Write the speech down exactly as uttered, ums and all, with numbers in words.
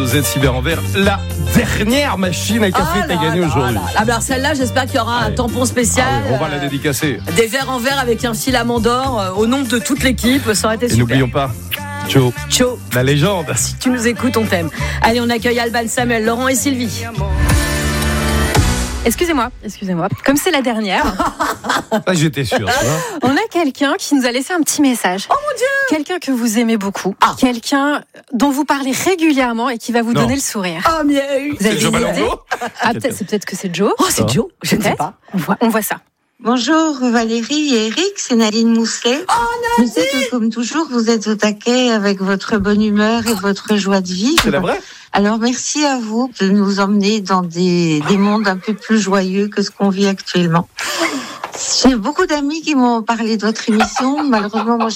Z Cyber Envers, la dernière machine à café Oh que t'as là gagnée là aujourd'hui. là. Ah, alors celle-là, j'espère qu'il y aura un Allez. tampon spécial. Ah oui, on va euh, la dédicacer. Des verres en verre avec un filament d'or euh, au nom de toute l'équipe. Ça aurait été Et super. n'oublions pas, Joe, Ciao. la légende. Si tu nous écoutes, on t'aime. Allez, on accueille Alban, Samuel, Laurent et Sylvie. Excusez-moi, excusez-moi. Comme c'est la dernière, Ah, j'étais sûr, tu vois. on a quelqu'un qui nous a laissé un petit message. Oh mon Dieu! Quelqu'un que vous aimez beaucoup. Ah. Quelqu'un dont vous parlez régulièrement et qui va vous Non. donner le sourire. Oh, mieux. Vous avez C'est Joe une idée Malongo. Ah, peut-être, c'est peut-être que c'est Joe. Oh, c'est Ah. Joe. Je ne sais Peut-être. pas. On voit, on voit ça. Bonjour Valérie et Eric, c'est Nadine Mousselet. Je sais que comme toujours, vous êtes au taquet avec votre bonne humeur et votre joie de vivre. C'est la vraie? Alors merci à vous de nous emmener dans des, des mondes un peu plus joyeux que ce qu'on vit actuellement. J'ai beaucoup d'amis qui m'ont parlé de votre émission. Malheureusement, moi,